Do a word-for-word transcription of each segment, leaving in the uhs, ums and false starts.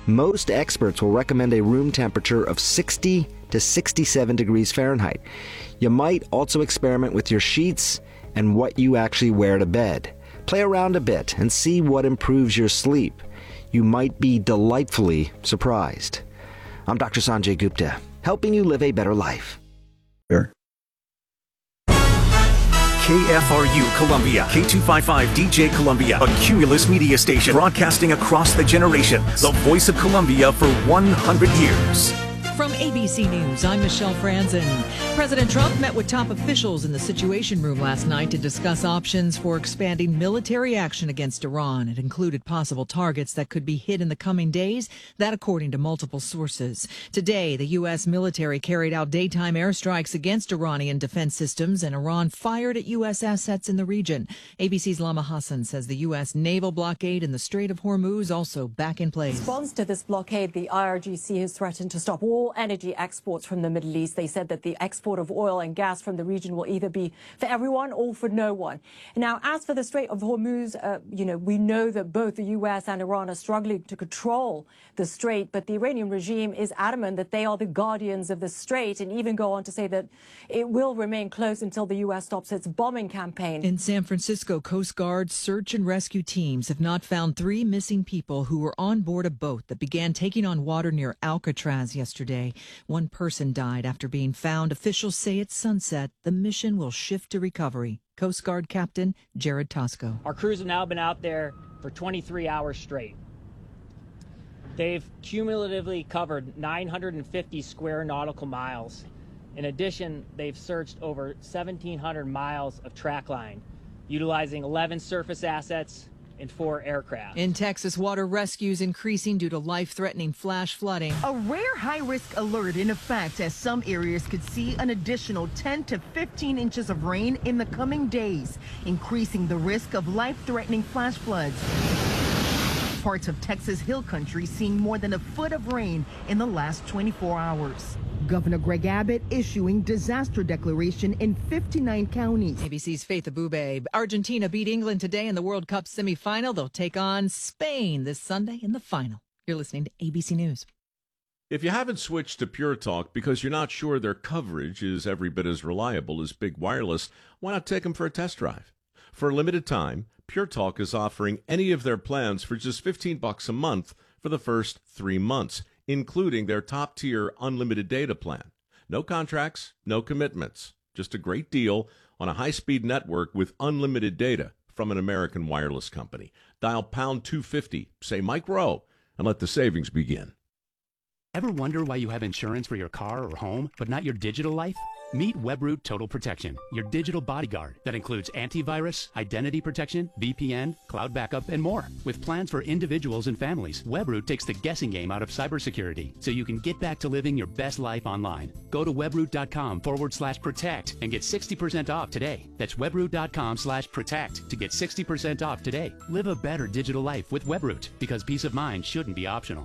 Most experts will recommend a room temperature of sixty to sixty-seven degrees Fahrenheit. You might also experiment with your sheets and what you actually wear to bed. Play around a bit and see what improves your sleep. You might be delightfully surprised. I'm Doctor Sanjay Gupta, helping you live a better life. Sure. K F R U Columbia, K two fifty-five D J Columbia, a Cumulus media station broadcasting across the generations. The voice of Columbia for one hundred years. From A B C News, I'm Michelle Franzen. President Trump met with top officials in the Situation Room last night to discuss options for expanding military action against Iran. It included possible targets that could be hit in the coming days, that according to multiple sources. Today, the U S military carried out daytime airstrikes against Iranian defense systems, and Iran fired at U S assets in the region. A B C's Lama Hassan says the U S naval blockade in the Strait of Hormuz also back in place. In response to this blockade, the I R G C has threatened to stop all energy exports from the Middle East. They said that the export of oil and gas from the region will either be for everyone or for no one. Now, as for the Strait of Hormuz, uh, you know, we know that both the U S and Iran are struggling to control the strait, but the Iranian regime is adamant that they are the guardians of the strait, and even go on to say that it will remain closed until the U S stops its bombing campaign. In San Francisco, Coast Guard search and rescue teams have not found three missing people who were on board a boat that began taking on water near Alcatraz yesterday. One person died after being found. Officials say at sunset, the mission will shift to recovery. Coast Guard Captain Jared Tosco. Our crews have now been out there for twenty-three hours straight. They've cumulatively covered nine hundred fifty square nautical miles. In addition, they've searched over seventeen hundred miles of track line, utilizing eleven surface assets and four aircraft. In Texas, water rescues increasing due to life-threatening flash flooding. A rare high-risk alert in effect, as some areas could see an additional ten to fifteen inches of rain in the coming days, increasing the risk of life-threatening flash floods. Parts of Texas Hill Country seeing more than a foot of rain in the last twenty-four hours. Governor Greg Abbott issuing disaster declaration in fifty-nine counties. A B C's Faith Abube. Argentina beat England today in the World Cup semifinal. They'll take on Spain this Sunday in the final. You're listening to A B C News. If you haven't switched to Pure Talk because you're not sure their coverage is every bit as reliable as Big Wireless, why not take them for a test drive? For a limited time, Pure Talk is offering any of their plans for just fifteen bucks a month for the first three months, including their top-tier unlimited data plan. No contracts, no commitments, just a great deal on a high-speed network with unlimited data from an American wireless company. Dial pound two fifty, say Mike Rowe, and let the savings begin. Ever wonder why you have insurance for your car or home, but not your digital life? Meet Webroot Total Protection, your digital bodyguard that includes antivirus, identity protection, V P N, cloud backup, and more. With plans for individuals and families, Webroot takes the guessing game out of cybersecurity so you can get back to living your best life online. Go to webroot.com forward slash protect and get sixty percent off today. That's webroot.com slash protect to get sixty percent off today. Live a better digital life with Webroot, because peace of mind shouldn't be optional.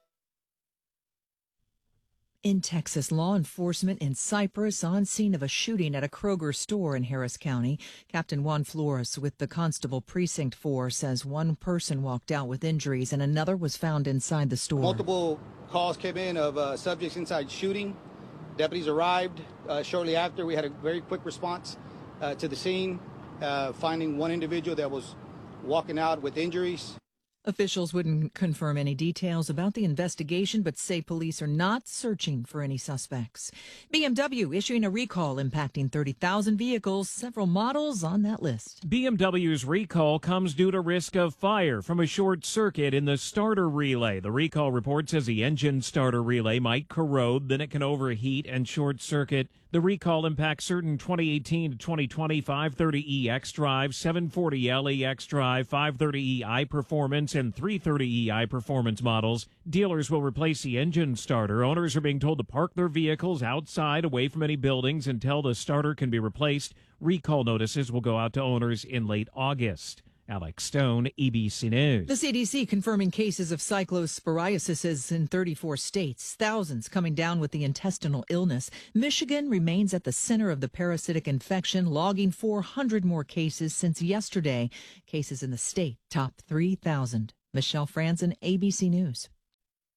In Texas, law enforcement in Cypress on scene of a shooting at a Kroger store in Harris County. Captain Juan Flores with the Constable Precinct four says one person walked out with injuries and another was found inside the store. Multiple calls came in of uh, subjects inside shooting. Deputies arrived uh, shortly after. We had a very quick response uh, to the scene, uh, finding one individual that was walking out with injuries. Officials wouldn't confirm any details about the investigation, but say police are not searching for any suspects. B M W issuing a recall impacting thirty thousand vehicles, several models on that list. B M W's recall comes due to risk of fire from a short circuit in the starter relay. The recall report says the engine starter relay might corrode, then it can overheat and short circuit. The recall impacts certain twenty eighteen to twenty twenty five thirty E xDrive, seven forty L E xDrive, five thirty E iPerformance, and three thirty E iPerformance models. Dealers will replace the engine starter. Owners are being told to park their vehicles outside, away from any buildings, until the starter can be replaced. Recall notices will go out to owners in late August. Alex Stone, A B C News. The C D C confirming cases of cyclosporiasis in thirty-four states, thousands coming down with the intestinal illness. Michigan remains at the center of the parasitic infection, logging four hundred more cases since yesterday. Cases in the state top three thousand. Michelle Franzen, A B C News.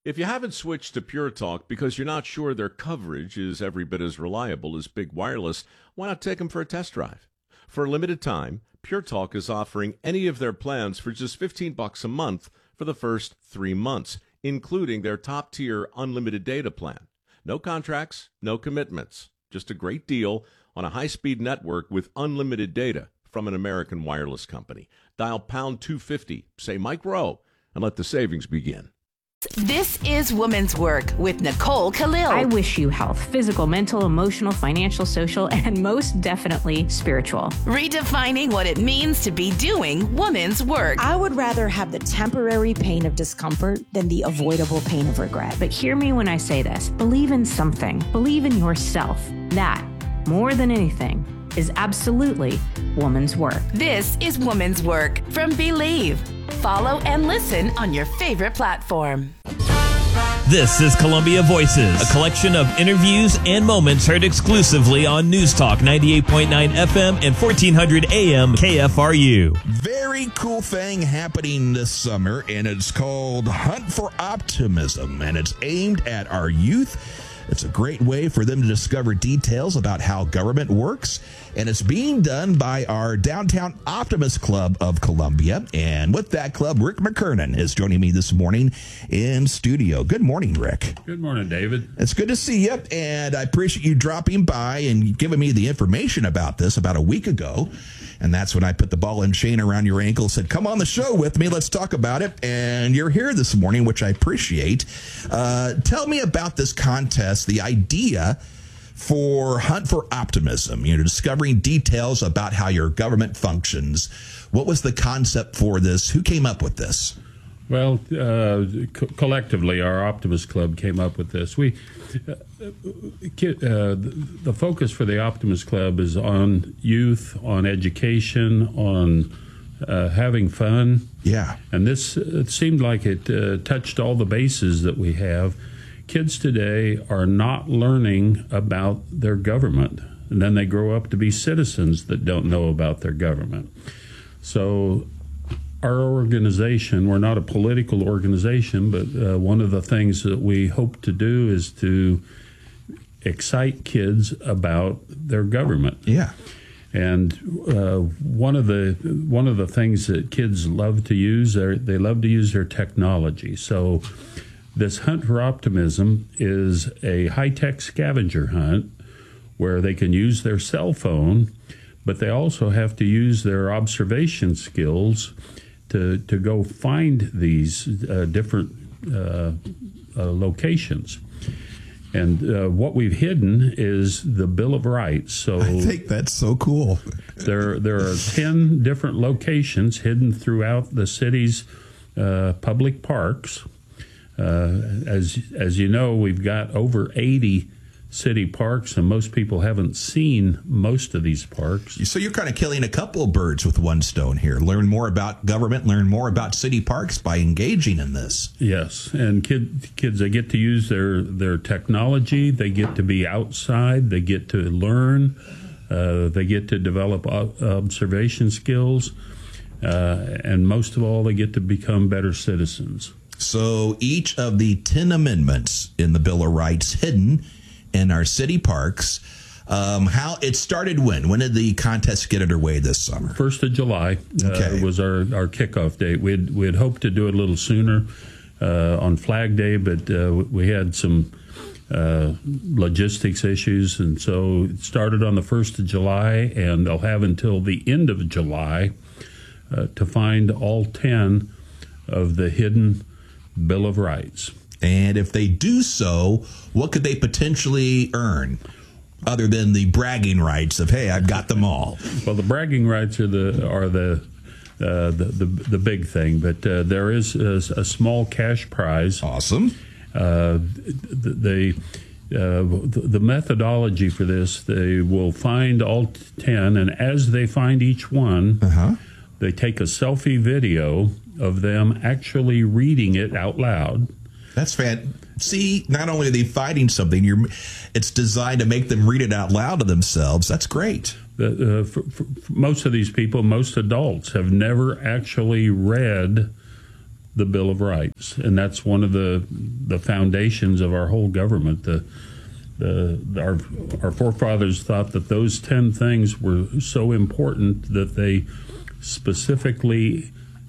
If you haven't switched to Pure Talk because you're not sure their coverage is every bit as reliable as Big Wireless, why not take them for a test drive? For a limited time, Pure Talk is offering any of their plans for just fifteen bucks a month for the first three months, including their top-tier unlimited data plan. No contracts, no commitments, just a great deal on a high-speed network with unlimited data from an American wireless company. Dial pound two fifty, say Mike Rowe, and let the savings begin. This is Woman's Work with Nicole Khalil. I wish you health, physical, mental, emotional, financial, social, and most definitely spiritual. Redefining what it means to be doing woman's work. I would rather have the temporary pain of discomfort than the avoidable pain of regret. But hear me when I say this. Believe in something. Believe in yourself. That, more than anything, is absolutely woman's work. This is Woman's Work from Believe. Follow and listen on your favorite platform. This is Columbia Voices, a collection of interviews and moments heard exclusively on News Talk ninety-eight point nine F M and fourteen hundred A M K F R U. Very cool thing happening this summer, and it's called Hunt for Optimism, and it's aimed at our youth. It's a great way for them to discover details about how government works, and it's being done by our Downtown Optimist Club of Columbia. And with that club, Rick McKernan is joining me this morning in studio. Good morning, Rick. Good morning, David. It's good to see you, and I appreciate you dropping by and giving me the information about this about a week ago. And that's when I put the ball and chain around your ankle, said, come on the show with me, let's talk about it. And you're here this morning, which I appreciate. Uh, tell me about this contest, the idea for Hunt for Optimism, you know, discovering details about how your government functions. What was the concept for this? Who came up with this? Well, uh, co- collectively, our Optimist Club came up with this. We, uh, uh, the focus for the Optimist Club is on youth, on education, on uh, having fun. Yeah. And this, it seemed like it uh, touched all the bases that we have. Kids today are not learning about their government, and then they grow up to be citizens that don't know about their government. So our organization, we're not a political organization, but uh, one of the things that we hope to do is to excite kids about their government. Yeah. And uh, one of the one of the things that kids love to use, they love to use their technology. So this Hunt for Optimism is a high-tech scavenger hunt where they can use their cell phone, but they also have to use their observation skills to to go find these uh, different uh, uh, locations. And uh, what we've hidden is the Bill of Rights. So I think that's so cool. there, there are ten different locations hidden throughout the city's uh, public parks. Uh, as as you know, we've got over eighty city parks, and most people haven't seen most of these parks. So you're kind of killing a couple of birds with one stone here. Learn more about government, learn more about city parks by engaging in this. Yes, and kid, kids, they get to use their, their technology. They get to be outside. They get to learn. Uh, they get to develop observation skills. Uh, and most of all, they get to become better citizens. So each of the ten amendments in the Bill of Rights hidden in our city parks. Um, how it started when? When did the contest get underway this summer? First of July okay. uh, was our, our kickoff date. We'd, we'd hoped to do it a little sooner uh, on Flag Day, but uh, we had some uh, logistics issues, and so it started on the first of July, and they'll have until the end of July uh, to find all ten of the hidden Bill of Rights. And if they do so, what could they potentially earn other than the bragging rights of, hey, I've got them all? Well, the bragging rights are the are the uh, the, the the big thing, but uh, there is a, a small cash prize. Awesome. Uh, the uh, the methodology for this, they will find all ten, and as they find each one, uh-huh. they take a selfie video of them actually reading it out loud. That's fan. See, not only are they finding something, you're, it's designed to make them read it out loud to themselves. That's great. The, uh, for, for most of these people, most adults, have never actually read the Bill of Rights, and that's one of the the foundations of our whole government. The the our our forefathers thought that those ten things were so important that they specifically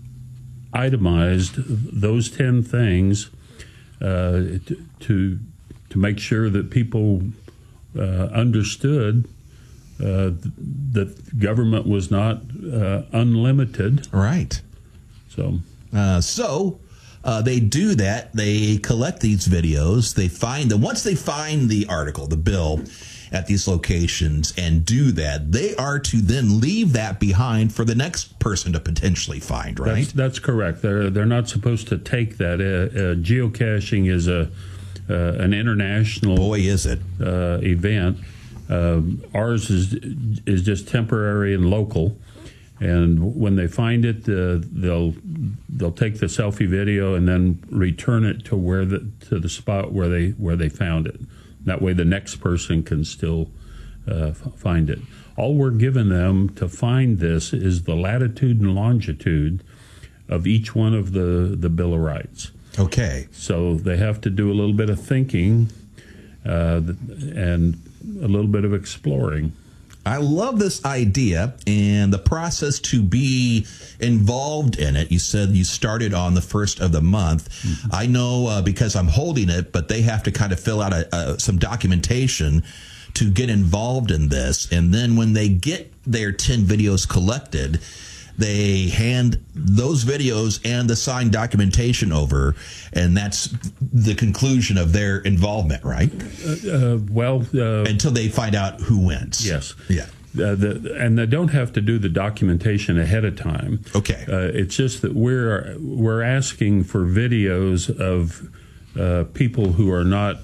itemized those ten things uh, to to make sure that people uh, understood uh, that government was not uh, unlimited. Right. So, uh, so uh, they do that. They collect these videos. They find them. Once they find the article, the bill, at these locations and do that, they are to then leave that behind for the next person to potentially find, right? That's, that's correct. They're they're not supposed to take that. Uh, uh, geocaching is a uh, an international boy is it uh, event. Um, ours is is just temporary and local. And when they find it, uh, they'll they'll take the selfie video and then return it to where the to the spot where they where they found it. That way, the next person can still uh, f- find it. All we're giving them to find this is the latitude and longitude of each one of the, the Bill of Rights. Okay. So they have to do a little bit of thinking uh, and a little bit of exploring. I love this idea and the process to be involved in it. You said you started on the first of the month. Mm-hmm. I know uh, because I'm holding it, but they have to kind of fill out a, a, some documentation to get involved in this. And then when they get their ten videos collected, they hand those videos and the signed documentation over, and that's the conclusion of their involvement, right? Uh, uh, well, uh, until they find out who wins. Yes. Yeah. Uh, the, and they don't have to do the documentation ahead of time. Okay. Uh, it's just that we're we're asking for videos of uh, people who are not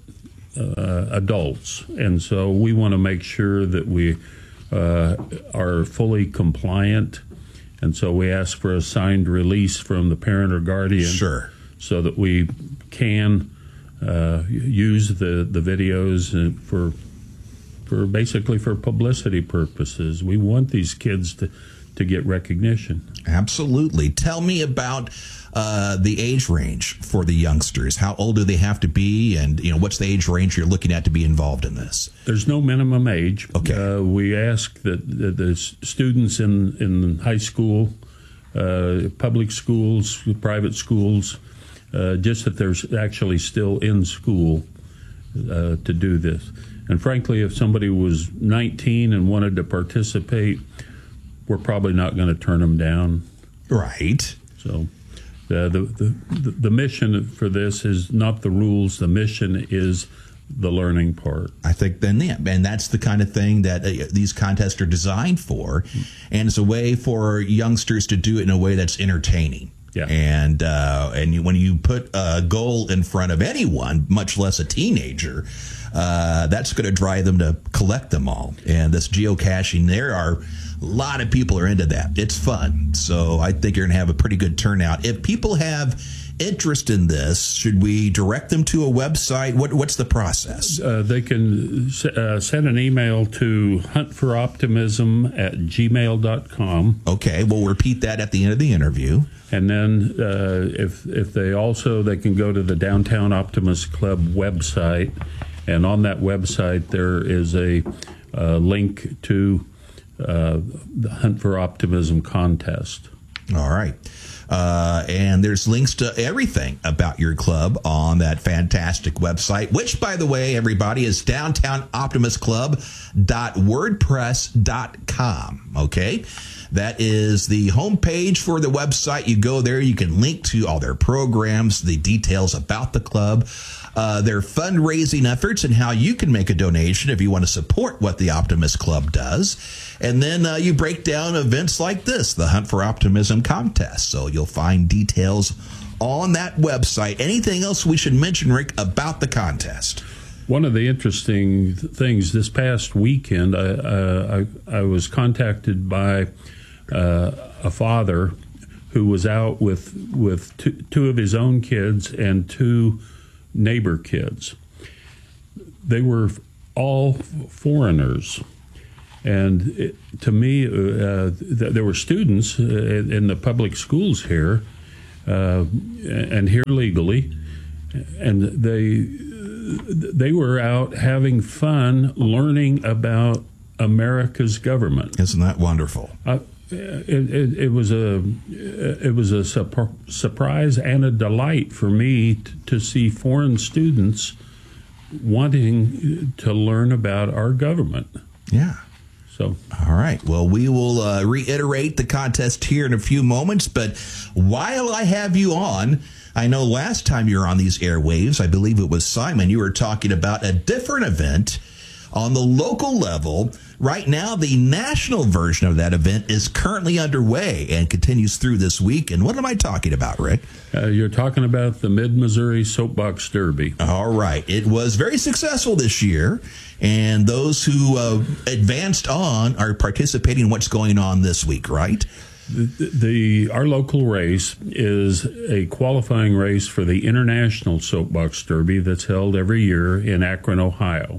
uh, adults, and so we want to make sure that we uh, are fully compliant. And so we ask for a signed release from the parent or guardian, sure, so that we can uh, use the the videos for for basically for publicity purposes. We want these kids to to get recognition. Absolutely. Tell me about uh, the age range for the youngsters. How old do they have to be, and you know what's the age range you're looking at to be involved in this? There's no minimum age. Okay. Uh, we ask that the, the students in in high school, uh, public schools, private schools, uh, just that they're actually still in school uh, to do this. And frankly, if somebody was nineteen and wanted to participate, we're probably not going to turn them down. Right. So uh, the, the the mission for this is not the rules. The mission is the learning part. I think then, yeah, and that's the kind of thing that uh, these contests are designed for, mm-hmm. and it's a way for youngsters to do it in a way that's entertaining. Yeah. And uh, and you, when you put a goal in front of anyone, much less a teenager, uh, that's going to drive them to collect them all. And this geocaching, there are a lot of people are into that. It's fun. So I think you're going to have a pretty good turnout. If people have interest in this, should we direct them to a website? What What's the process? Uh, they can uh, send an email to hunt for optimism at gmail dot com. Okay, we'll repeat that at the end of the interview. And then uh, if if they also, they can go to the Downtown Optimist Club website, and on that website there is a uh, link to uh, the Hunt for Optimism contest. All right. Uh, and there's links to everything about your club on that fantastic website, which, by the way, everybody, is downtown optimist club dot wordpress dot com. Okay? That is the homepage for the website. You go there, you can link to all their programs, the details about the club, uh, their fundraising efforts, and how you can make a donation if you want to support what the Optimist Club does. And then uh, you break down events like this, the Hunt for Optimism contest. So you'll find details on that website. Anything else we should mention, Rick, about the contest? One of the interesting th- things this past weekend, I, uh, I, I was contacted by uh, a father who was out with with two, two of his own kids and two neighbor kids. They were all foreigners. And it, to me, uh, th- there were students uh, in the public schools here, uh, and here legally, and they they were out having fun, learning about America's government. Isn't that wonderful? Uh, it, it, it was a it was a supr- surprise and a delight for me t- to see foreign students wanting to learn about our government. Yeah. So, all right. Well, we will uh, reiterate the contest here in a few moments. But while I have you on, I know last time you were on these airwaves, I believe it was Simon, you were talking about a different event on the local level. Right now, the national version of that event is currently underway and continues through this week. And what am I talking about, Rick? Uh, you're talking about the Mid-Missouri Soapbox Derby. All right. It was very successful this year. And those who uh, advanced on are participating in what's going on this week, right? The, the our local race is a qualifying race for the International Soapbox Derby that's held every year in Akron, Ohio.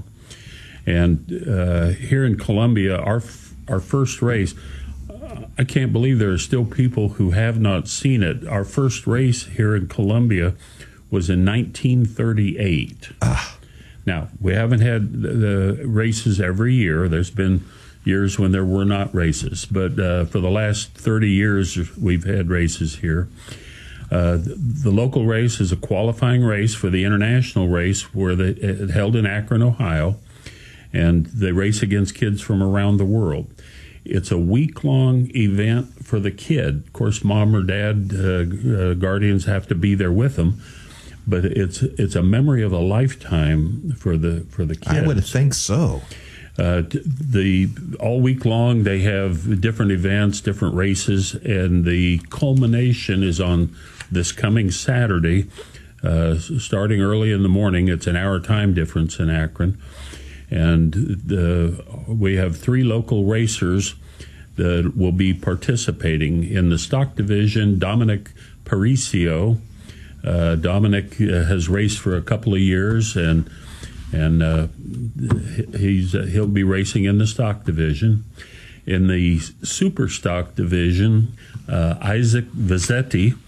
And uh, here in Columbia, our our first race, uh, I can't believe there are still people who have not seen it. Our first race here in Columbia was in nineteen thirty-eight. Ah. Now, we haven't had the, the races every year. There's been years when there were not races. But uh, for the last thirty years, we've had races here. Uh, the, the local race is a qualifying race for the international race where they, it held in Akron, Ohio. And they race against kids from around the world. It's a week-long event for the kid. Of course, mom or dad, uh, uh, guardians have to be there with them. But it's it's a memory of a lifetime for the for the kids. I would think so. Uh, the all week long they have different events, different races, and the culmination is on this coming Saturday, uh, starting early in the morning. It's an hour time difference in Akron, and the, we have three local racers that will be participating in the stock division. Dominic Paricio. Uh, Dominic uh, has raced for a couple of years, and and uh, he's uh, he'll be racing in the stock division. In the super stock division, uh, Isaac Vizzetti.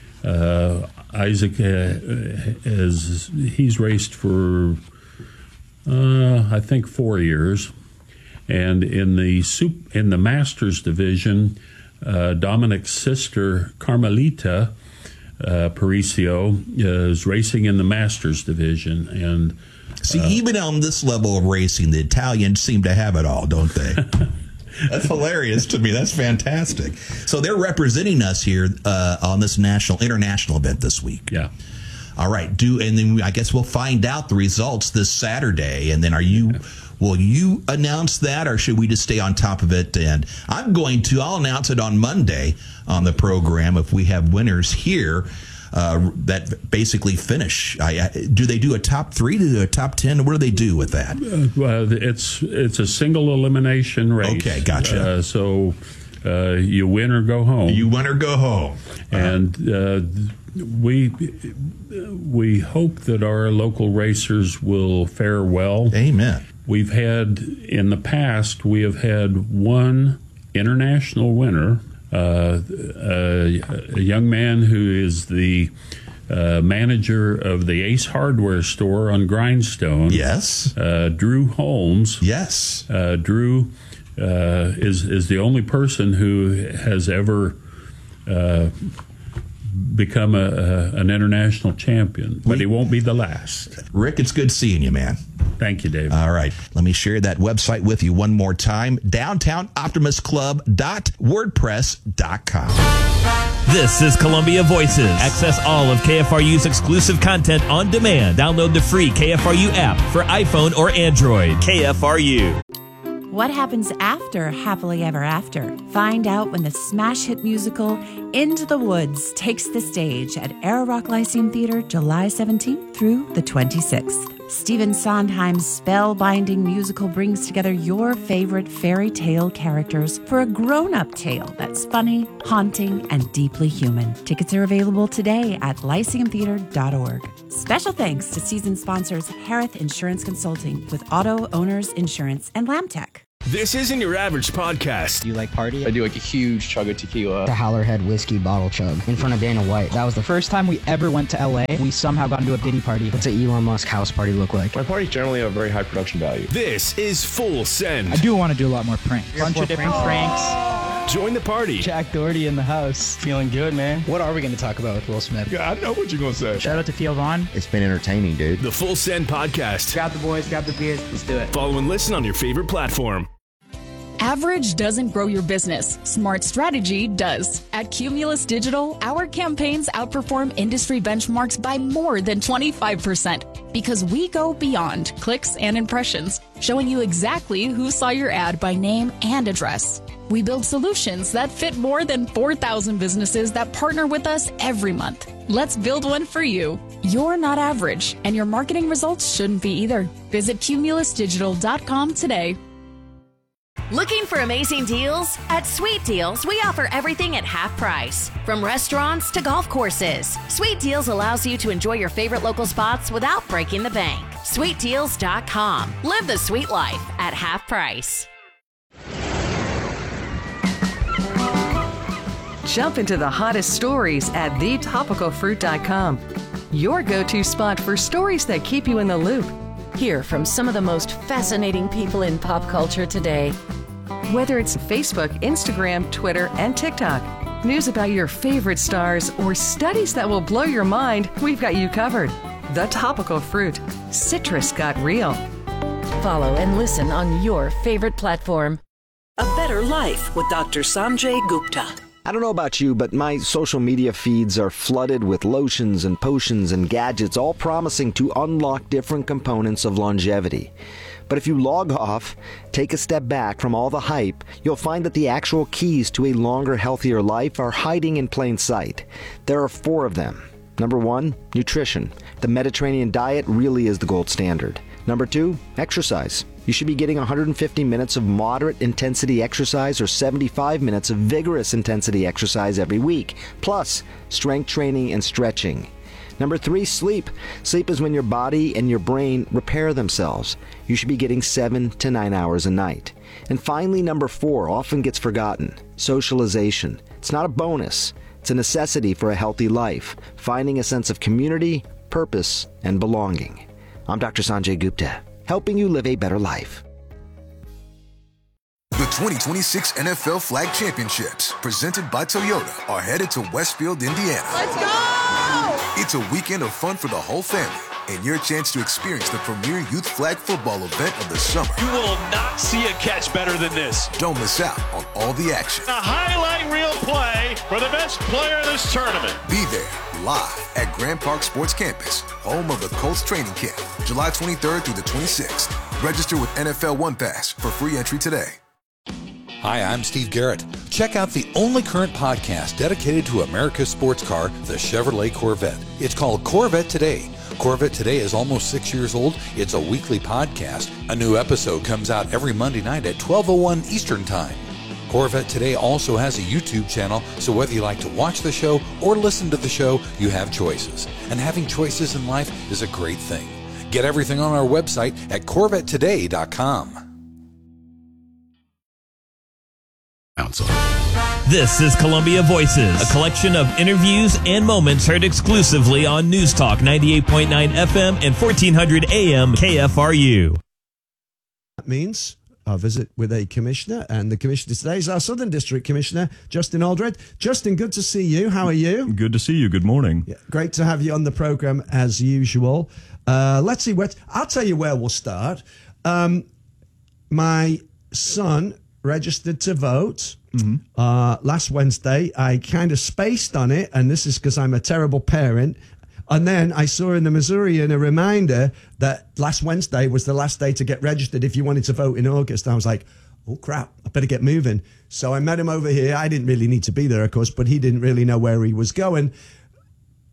Uh, Isaac uh, has he's raced for uh, I think four years, and in the sup- in the Masters division, uh, Dominic's sister Carmelita Uh, Paricio is racing in the Masters division. And see, uh, even on this level of racing, the Italians seem to have it all, don't they? That's hilarious to me. That's fantastic. So they're representing us here uh, on this national, international event this week. Yeah. All right. Do and then I guess we'll find out the results this Saturday. And then are you? Yeah. Will you announce that, or should we just stay on top of it? And I'm going to. I'll announce it on Monday on the program if we have winners here uh, that basically finish. I, I, do they do a top three? Do they do a top ten? What do they do with that? Uh, well, it's it's a single elimination race. Okay, gotcha. Uh, so uh, you win or go home. You win or go home. And uh, we we hope that our local racers will fare well. Amen. We've had, in the past, we have had one international winner, uh, a, a young man who is the uh, manager of the Ace Hardware store on Grindstone. Yes. Uh, Drew Holmes. Yes. Uh, Drew uh, is, is the only person who has ever uh, become a, a, an international champion, but he won't be the last. Rick, it's good seeing you, man. Thank you, Dave. All right. Let me share that website with you one more time. downtown optimist club dot wordpress dot com. This is Columbia Voices. Access all of K F R U's exclusive content on demand. Download the free K F R U app for iPhone or Android. K F R U. What happens after Happily Ever After? Find out when the smash hit musical Into the Woods takes the stage at Air Rock Lyceum Theater July seventeenth through the twenty-sixth. Stephen Sondheim's spellbinding musical brings together your favorite fairy tale characters for a grown-up tale that's funny, haunting, and deeply human. Tickets are available today at lyceum theater dot org. Special thanks to season sponsors Harith Insurance Consulting with Auto Owners Insurance and Lamtech. This isn't your average podcast. Do you like party? I do like a huge chug of tequila. The Howlerhead whiskey bottle chug in front of Dana White. That was the first time we ever went to L A. We somehow got into a Diddy party. What's an Elon Musk house party look like? My parties generally have very high production value. This is Full Send. I do want to do a lot more pranks. A bunch of different pranks. Join the party. Jack Doherty in the house. Feeling good, man. What are we going to talk about with Will Smith? Yeah, I know what you're going to say. Shout out to Theo Vaughn. It's been entertaining, dude. The Full Send podcast. Grab the boys, grab the beers. Let's do it. Follow and listen on your favorite platform. Average doesn't grow your business. Smart strategy does. At Cumulus Digital, our campaigns outperform industry benchmarks by more than twenty-five percent because we go beyond clicks and impressions, showing you exactly who saw your ad by name and address. We build solutions that fit more than four thousand businesses that partner with us every month. Let's build one for you. You're not average, and your marketing results shouldn't be either. Visit cumulus digital dot com today. Looking for amazing deals? At Sweet Deals, we offer everything at half price. From restaurants to golf courses, Sweet Deals allows you to enjoy your favorite local spots without breaking the bank. sweet deals dot com. Live the sweet life at half price. Jump into the hottest stories at the topical fruit dot com. Your go-to spot for stories that keep you in the loop. Hear from some of the most fascinating people in pop culture today. Whether it's Facebook, Instagram, Twitter, and TikTok, news about your favorite stars, or studies that will blow your mind, we've got you covered. The Topical Fruit. Citrus got real. Follow and listen on your favorite platform. A Better Life with Doctor Sanjay Gupta. I don't know about you, but my social media feeds are flooded with lotions and potions and gadgets, all promising to unlock different components of longevity. But if you log off, take a step back from all the hype, you'll find that the actual keys to a longer, healthier life are hiding in plain sight. There are four of them. Number one, nutrition. The Mediterranean diet really is the gold standard. Number two, exercise. You should be getting one hundred fifty minutes of moderate intensity exercise or seventy-five minutes of vigorous intensity exercise every week, plus strength training and stretching. Number three, sleep. Sleep is when your body and your brain repair themselves. You should be getting seven to nine hours a night. And finally, number four, often gets forgotten, socialization. It's not a bonus. It's a necessity for a healthy life, finding a sense of community, purpose, and belonging. I'm Doctor Sanjay Gupta, helping you live a better life. The twenty twenty-six N F L Flag Championships, presented by Toyota, are headed to Westfield, Indiana. Let's go! It's a weekend of fun for the whole family and your chance to experience the premier youth flag football event of the summer. You will not see a catch better than this. Don't miss out on all the action. A highlight reel play for the best player in this tournament. Be there live at Grand Park Sports Campus, home of the Colts training camp, July twenty-third through the twenty-sixth. Register with N F L One Pass for free entry today. Hi, I'm Steve Garrett. Check out the only current podcast dedicated to America's sports car, the Chevrolet Corvette. It's called Corvette Today. Corvette Today is almost six years old. It's a weekly podcast. A new episode comes out every Monday night at twelve oh one Eastern Time. Corvette Today also has a YouTube channel, so whether you like to watch the show or listen to the show, you have choices. And having choices in life is a great thing. Get everything on our website at corvette today dot com. This is Columbia Voices, a collection of interviews and moments heard exclusively on News Talk ninety-eight point nine F M and fourteen hundred A M K F R U. That means our visit with a commissioner, and the commissioner today is our Southern District Commissioner, Justin Aldred. Justin, good to see you. How are you? Good to see you. Good morning. Yeah, great to have you on the program as usual. Uh, let's see what I'll tell you where we'll start. Um, my son registered to vote mm-hmm. uh, last Wednesday. I kind of spaced on it, and this is because I'm a terrible parent. And then I saw in the Missourian a reminder that last Wednesday was the last day to get registered if you wanted to vote in August. And I was like, oh, crap, I better get moving. So I met him over here. I didn't really need to be there, of course, but he didn't really know where he was going.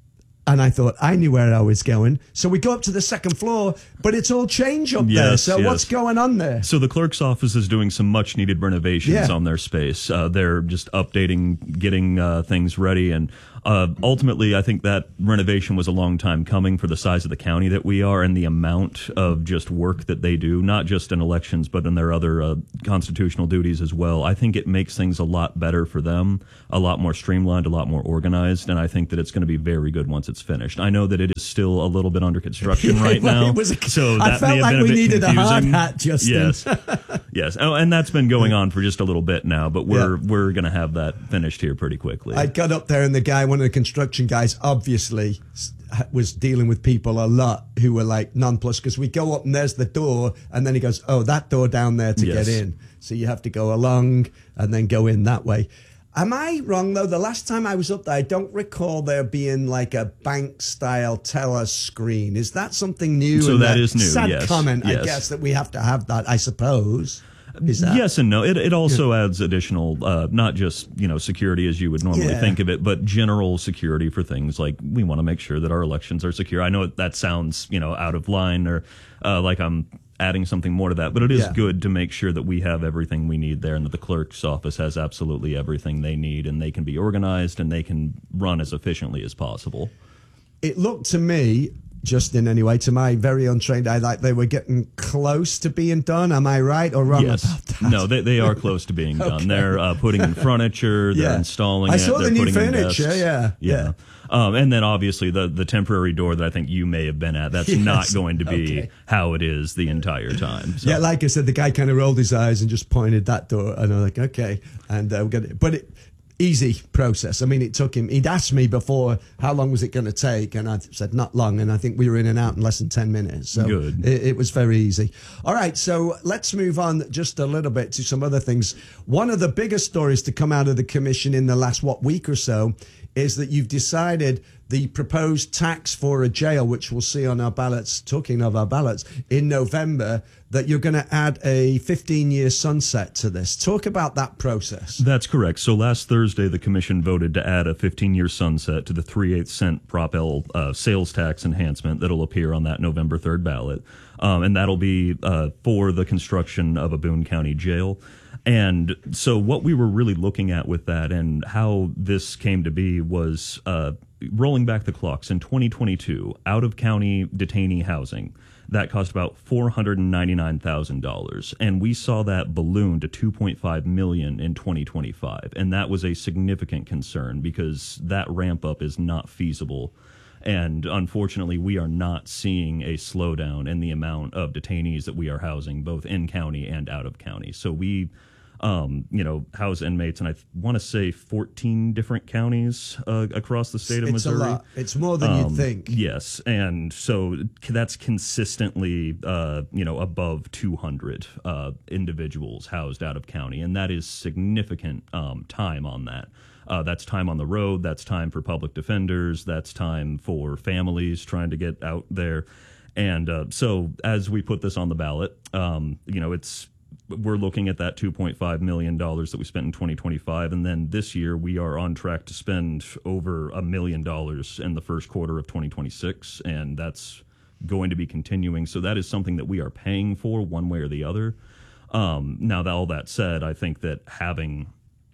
And I thought I knew where I was going. So we go up to the second floor, but it's all change up there. Yes, So yes. what's going on there? So the clerk's office is doing some much needed renovations Yeah. on their space. Uh, they're just updating, getting uh, things ready. And uh, ultimately, I think that renovation was a long time coming for the size of the county that we are and the amount of just work that they do, not just in elections, but in their other uh, constitutional duties as well. I think it makes things a lot better for them, a lot more streamlined, a lot more organized. And I think that it's going to be very good once it's finished. I know that it is still a little bit under construction right Well, now. it was a- so I that felt may have like been a we bit needed a hard confusing. hat, Justin. Yes. Yes. Oh, and that's been going on for just a little bit now, but we're Yeah. we're going to have that finished here pretty quickly. I got up there and the guy, one of the construction guys, obviously s- was dealing with people a lot who were like nonplussed because we go up and there's the door and then he goes, oh, that door down there to Yes. get in. So you have to go along and then go in that way. Am I wrong though? The last time I was up there, I don't recall there being like a bank style telescreen. Is that something new? So And that is new, Sad yes, comment, I yes. guess, that we have to have that, I suppose. Is that? Yes and no. It it also adds additional, uh, not just you know security as you would normally Yeah. think of it, but general security for things like we want to make sure that our elections are secure. I know that sounds you know out of line or uh, like I'm adding something more to that, but it is Yeah. good to make sure that we have everything we need there and that the clerk's office has absolutely everything they need and they can be organized and they can run as efficiently as possible. It looked to me, Justin, anyway, to my very untrained eye, like they were getting close to being done. Am I right or wrong Yes. about that? No, they, they are close to being done. Okay. They're uh, putting in furniture. They're Yeah. installing I it. saw the they're new putting in furniture, desks. yeah, Yeah. Um, and then obviously the, the temporary door that I think you may have been at, that's Yes. not going to be Okay. how it is the entire time. So. Yeah, like I said, the guy kind of rolled his eyes and just pointed that door, and I'm like, okay, and uh, we got it. But it, easy process. I mean, it took him. He'd asked me before how long was it going to take, and I said not long, and I think we were in and out in less than ten minutes. So Good. It, it was very easy. All right, so let's move on just a little bit to some other things. One of the biggest stories to come out of the commission in the last what week or so is that you've decided the proposed tax for a jail, which we'll see on our ballots, talking of our ballots, in November, that you're going to add a fifteen-year sunset to this. Talk about that process. That's correct. So last Thursday, the commission voted to add a fifteen-year sunset to the three eighths cent Prop L uh, sales tax enhancement that'll appear on that November third ballot. Um, and that'll be uh, for the construction of a Boone County jail. And so what we were really looking at with that and how this came to be was uh, rolling back the clocks in twenty twenty-two, out-of-county detainee housing. That cost about four hundred ninety-nine thousand dollars, and we saw that balloon to two point five million dollars in twenty twenty-five, and that was a significant concern because that ramp up is not feasible. And unfortunately, we are not seeing a slowdown in the amount of detainees that we are housing, both in county and out of county. So we, um, you know, house inmates, and I th- want to say fourteen different counties uh, across the state of It's a Missouri. lot. It's more than you'd Um, think. Yes, and so that's consistently, uh, you know, above two hundred uh, individuals housed out of county, and that is significant um, time on that. Uh, that's time on the road. That's time for public defenders. That's time for families trying to get out there. And uh, so as we put this on the ballot, um, you know, it's we're looking at that two point five million dollars that we spent in twenty twenty-five. And then this year we are on track to spend over a million dollars in the first quarter of twenty twenty-six. And that's going to be continuing. So that is something that we are paying for one way or the other. Um, now, that, all that said, I think that having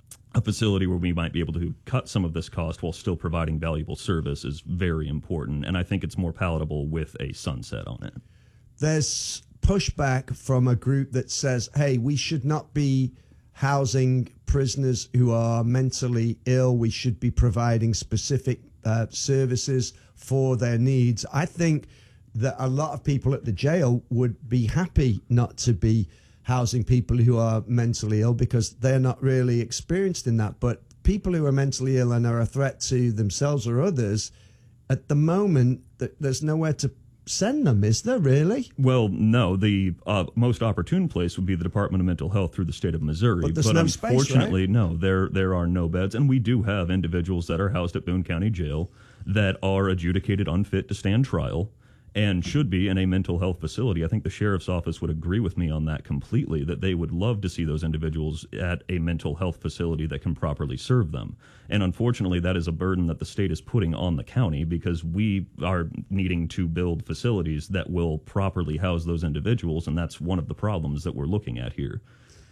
a facility where we might be able to cut some of this cost while still providing valuable service is very important. And I think it's more palatable with a sunset on it. There's pushback from a group that says, hey, we should not be housing prisoners who are mentally ill. We should be providing specific uh, services for their needs. I think that a lot of people at the jail would be happy not to be housing people who are mentally ill because they're not really experienced in that. But people who are mentally ill and are a threat to themselves or others, at the moment, th- there's nowhere to send them, is there really? Well, no. The uh, most opportune place would be the Department of Mental Health through the state of Missouri. But there's but no space, unfortunately, right? no, there there are no beds. And we do have individuals that are housed at Boone County Jail that are adjudicated unfit to stand trial and should be in a mental health facility. I think the sheriff's office would agree with me on that completely, that they would love to see those individuals at a mental health facility that can properly serve them. And unfortunately, that is a burden that the state is putting on the county, because we are needing to build facilities that will properly house those individuals, and that's one of the problems that we're looking at here.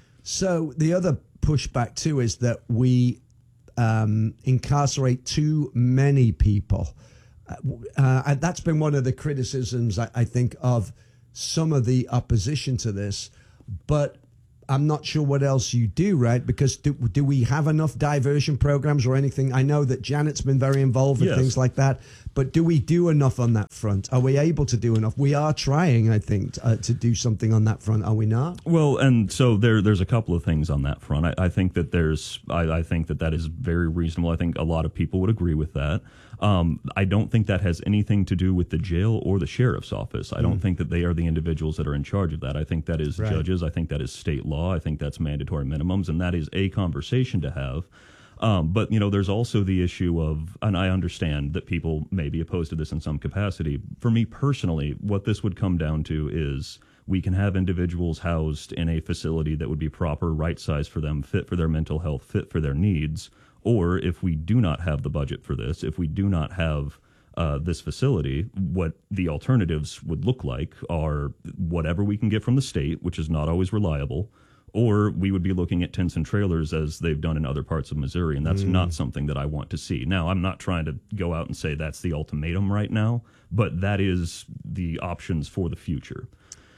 So the other pushback too is that we um, incarcerate too many people. Uh, and that's been one of the criticisms, I, I think, of some of the opposition to this. But I'm not sure what else you do, right? Because do, do we have enough diversion programs or anything? I know that Janet's been very involved with Yes. things like that. But do we do enough on that front? Are we able to do enough? We are trying, I think, uh, to do something on that front. Are we not? Well, and so there, there's a couple of things on that front. I, I think that there's, I, I think that that is very reasonable. I think a lot of people would agree with that. Um, I don't think that has anything to do with the jail or the sheriff's office. I don't Mm. think that they are the individuals that are in charge of that. I think that is Right. judges. I think that is state law. I think that's mandatory minimums, and that is a conversation to have. Um, but, you know, there's also the issue of, and I understand that people may be opposed to this in some capacity. For me personally, what this would come down to is we can have individuals housed in a facility that would be proper, right size for them, fit for their mental health, fit for their needs. Or if we do not have the budget for this, if we do not have uh, this facility, what the alternatives would look like are whatever we can get from the state, which is not always reliable, or we would be looking at tents and trailers as they've done in other parts of Missouri, and that's Mm. not something that I want to see. Now, I'm not trying to go out and say that's the ultimatum right now, but that is the options for the future.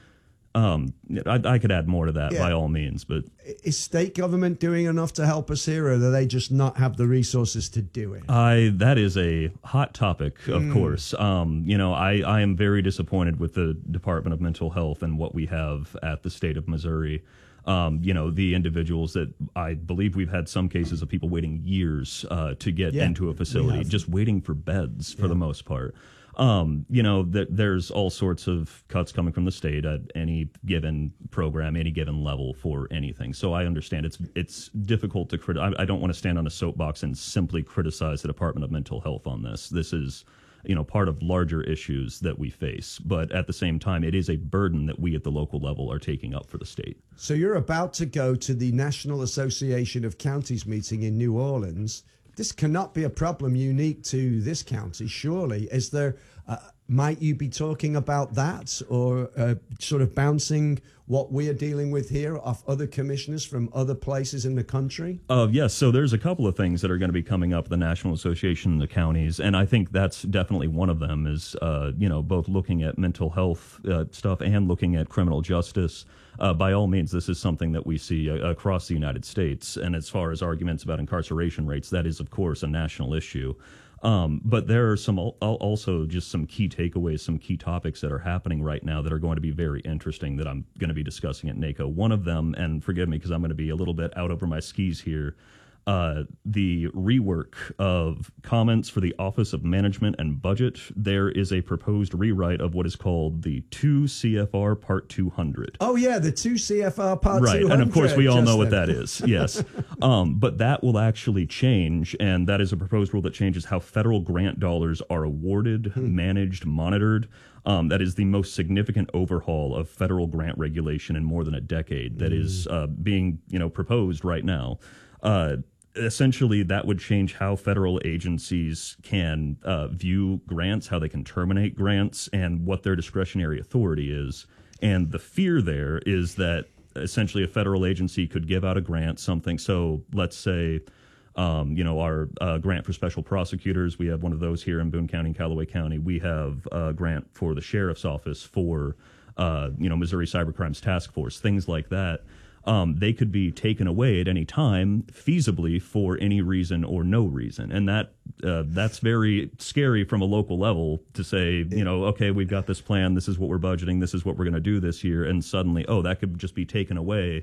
Um, I, I could add more to that Yeah. by all means, but Is state government doing enough to help us here, or do they just not have the resources to do it? I that is a hot topic, of Mm. course. Um, you know, I, I am very disappointed with the Department of Mental Health and what we have at the state of Missouri. Um, you know, the individuals that I believe we've had some cases of people waiting years uh, to get Yeah, into a we facility, have. just waiting for beds for Yeah. the most part. Um, you know, th- there's all sorts of cuts coming from the state at any given program, any given level for anything. So I understand it's it's difficult to crit. I, I don't want to stand on a soapbox and simply criticize the Department of Mental Health on this. This is, you know, part of larger issues that we face. But at the same time, it is a burden that we at the local level are taking up for the state. So you're about to go to the National Association of Counties meeting in New Orleans. This cannot be a problem unique to this county, surely. Is there, uh, might you be talking about that, or uh, sort of bouncing what we are dealing with here off other commissioners from other places in the country? Uh, yes, so there's a couple of things that are going to be coming up at the National Association of the Counties, and I think that's definitely one of them is, uh, you know, both looking at mental health uh, stuff and looking at criminal justice. Uh, by all means, this is something that we see uh, across the United States, and as far as arguments about incarceration rates, that is, of course, a national issue. Um, but there are some al- also just some key takeaways, some key topics that are happening right now that are going to be very interesting that I'm going to be discussing at NACO. One of them, and forgive me because I'm going to be a little bit out over my skis here, uh, the rework of comments for the Office of Management and Budget. There is a proposed rewrite of what is called the two C F R Part two hundred. Oh, yeah, the two C F R Part Right, two hundred. and of course we all know what Justin. that is, yes. um, but that will actually change, and that is a proposed rule that changes how federal grant dollars are awarded, managed, monitored. Um, that is the most significant overhaul of federal grant regulation in more than a decade that is uh, being, you know, proposed right now. Uh, essentially, that would change how federal agencies can uh, view grants, how they can terminate grants, and what their discretionary authority is. And the fear there is that essentially a federal agency could give out a grant, something. So let's say, um, you know, our uh, grant for special prosecutors, we have one of those here in Boone County and Callaway County. We have a grant for the sheriff's office for, uh, you know, Missouri Cybercrimes Task Force, things like that. Um, they could be taken away at any time, feasibly for any reason or no reason, and that uh, that's very scary from a local level to say, you know, okay, we've got this plan, this is what we're budgeting, this is what we're going to do this year, and suddenly, oh, that could just be taken away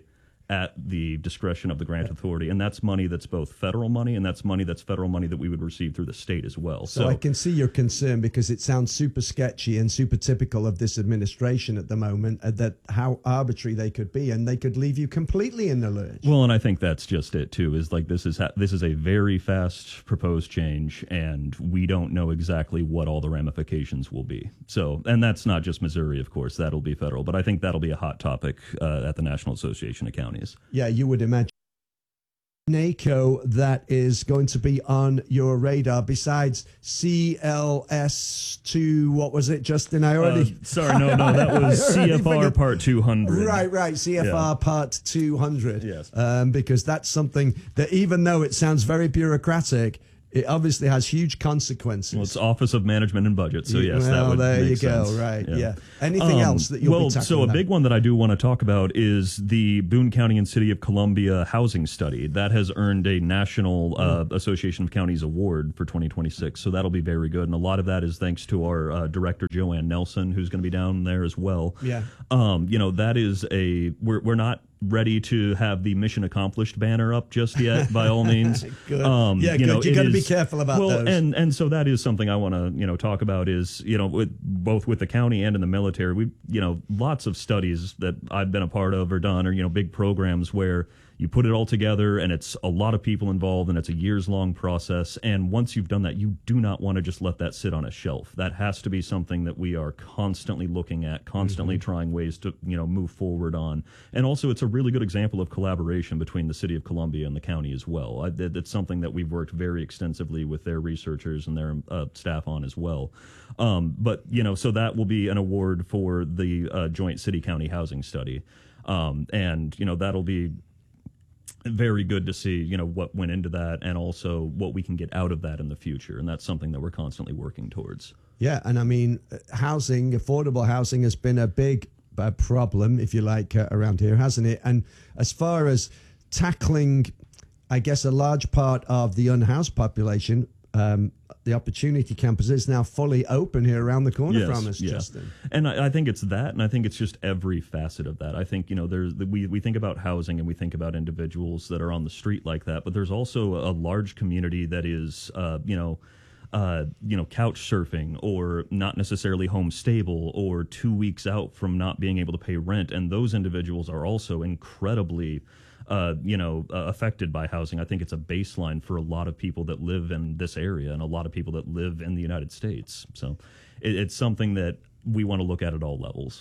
at the discretion of the grant authority, and that's money that's both federal money and that's money that's federal money that we would receive through the state as well. So, So, I can see your concern because it sounds super sketchy and super typical of this administration at the moment, uh, that how arbitrary they could be, and they could leave you completely in the lurch. well, and I think that's just it too. Is like this is ha- this is a very fast proposed change, and we don't know exactly what all the ramifications will be. So, and that's not just Missouri, of course. That'll be federal, but I think that'll be a hot topic uh, at the National Association of Counties. Yeah, you would imagine. NACO, that is going to be on your radar besides C L S two, what was it, Justin? I already... Uh, sorry, no, no, that was C F R Part two hundred. Right, right, C F R Yeah. Part two hundred. Yes. Um, because that's something that, even though it sounds very bureaucratic, it obviously has huge consequences. Well, it's Office of Management and Budget, so yes, well, that would there make you go, sense. right, yeah. Anything else that you'll well, be tackling so a now? big one that I do want to talk about is the Boone County and City of Columbia housing study. That has earned a National uh, Association of Counties award for twenty twenty-six, so that'll be very good. And a lot of that is thanks to our uh, director, Joanne Nelson, who's going to be down there as well. Yeah. Um, you know, that is a, we're, we're not ready to have the mission accomplished banner up just yet, by all means. Good. Um, Yeah, you good. know, You it gotta be is- careful about well, those. And and so that is something I want to you know talk about is you know with both with the county and in the military, we you know lots of studies that I've been a part of or done, or you know big programs where you put it all together and it's a lot of people involved and it's a years long process. And once you've done that, you do not want to just let that sit on a shelf. That has to be something that we are constantly looking at, constantly Mm-hmm. trying ways to you know move forward on. And also, it's a really good example of collaboration between the City of Columbia and the county as well. I, that- that's something that we've worked very extensively with their researchers and their uh, staff on as well. Um, but you know, so that will be an award for the uh, joint city-county housing study, um, and you know that'll be very good to see, you know, what went into that and also what we can get out of that in the future. And that's something that we're constantly working towards. Yeah, and I mean, housing, affordable housing has been a big uh, problem, if you like, uh, around here, hasn't it? And as far as tackling, I guess, a large part of the unhoused population, um, the Opportunity Campus is now fully open here around the corner Yes, from us, yeah. Justin. And I, I think it's that, and I think it's just every facet of that. I think, you know, there's we, we think about housing and we think about individuals that are on the street like that, but there's also a large community that is, uh, you know, uh, you know, couch surfing or not necessarily home stable or two weeks out from not being able to pay rent. And those individuals are also incredibly Uh, you know, uh, affected by housing. I think it's a baseline for a lot of people that live in this area and a lot of people that live in the United States. So it, it's something that we want to look at at all levels.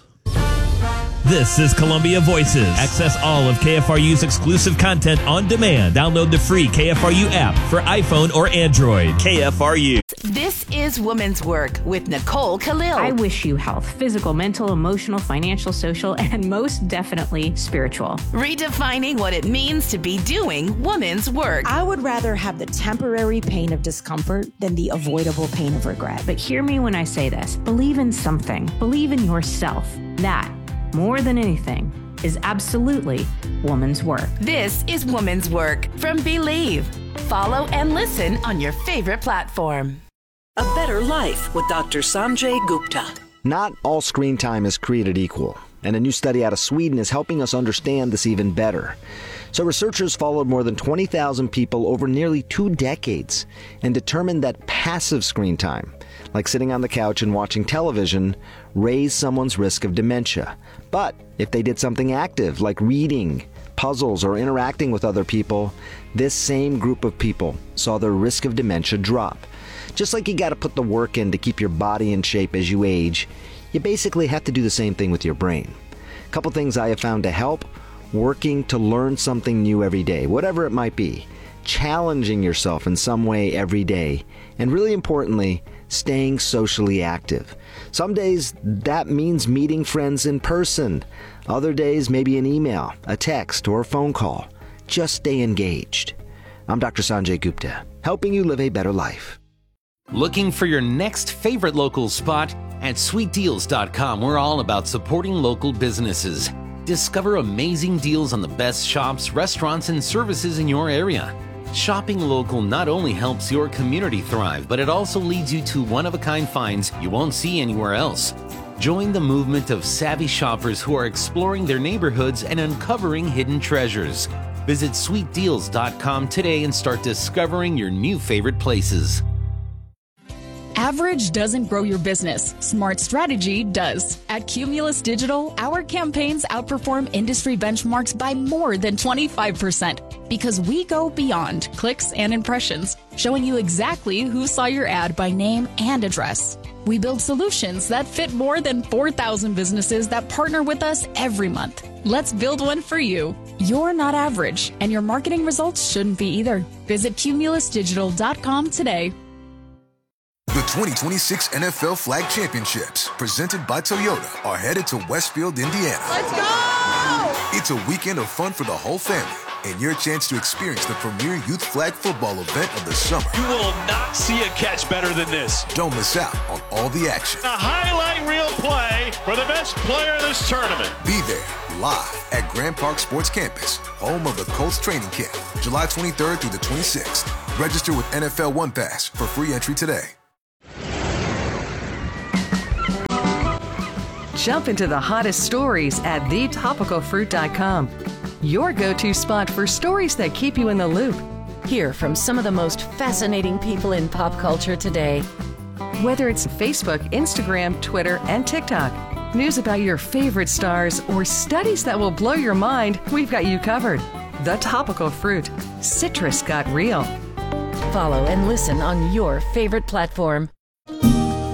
This is Columbia Voices. Access all of K F R U's exclusive content on demand. Download the free K F R U app for iPhone or Android. K F R U. This is Women's Work with Nicole Khalil. I wish you health, physical, mental, emotional, financial, social, and most definitely spiritual. Redefining what it means to be doing women's work. I would rather have the temporary pain of discomfort than the avoidable pain of regret. But hear me when I say this. Believe in something. Believe in yourself. That, more than anything, is absolutely woman's work. This is Women's Work from Believe. Follow and listen on your favorite platform. A Better Life with Doctor Sanjay Gupta. Not all screen time is created equal, and a new study out of Sweden is helping us understand this even better. So researchers followed more than twenty thousand people over nearly two decades and determined that passive screen time, like sitting on the couch and watching television, raised someone's risk of dementia. But if they did something active, like reading, puzzles, or interacting with other people, this same group of people saw their risk of dementia drop. Just like you got to put the work in to keep your body in shape as you age, you basically have to do the same thing with your brain. A couple things I have found to help: working to learn something new every day, whatever it might be, challenging yourself in some way every day, and really importantly, staying socially active. Some days that means meeting friends in person. Other days maybe an email, a text, or a phone call. Just stay engaged. I'm Doctor Sanjay Gupta, helping you live a better life. Looking for your next favorite local spot? At sweet deals dot com, we're all about supporting local businesses. Discover amazing deals on the best shops, restaurants, and services in your area. Shopping local not only helps your community thrive, but it also leads you to one-of-a-kind finds you won't see anywhere else. Join the movement of savvy shoppers who are exploring their neighborhoods and uncovering hidden treasures. Visit sweet deals dot com today and start discovering your new favorite places. Average doesn't grow your business. Smart strategy does. At Cumulus Digital, our campaigns outperform industry benchmarks by more than twenty-five percent because we go beyond clicks and impressions, showing you exactly who saw your ad by name and address. We build solutions that fit more than four thousand businesses that partner with us every month. Let's build one for you. You're not average, and your marketing results shouldn't be either. Visit cumulus digital dot com today. The twenty twenty-six N F L Flag Championships, presented by Toyota, are headed to Westfield, Indiana. Let's go! It's a weekend of fun for the whole family and your chance to experience the premier youth flag football event of the summer. You will not see a catch better than this. Don't miss out on all the action. A highlight reel play for the best player in this tournament. Be there live at Grand Park Sports Campus, home of the Colts training camp, July twenty-third through the twenty-sixth. Register with N F L One Pass for free entry today. Jump into the hottest stories at the topical fruit dot com. Your go-to spot for stories that keep you in the loop. Hear from some of the most fascinating people in pop culture today. Whether it's Facebook, Instagram, Twitter, and TikTok, news about your favorite stars, or studies that will blow your mind, we've got you covered. The Topical Fruit. Citrus got real. Follow and listen on your favorite platform.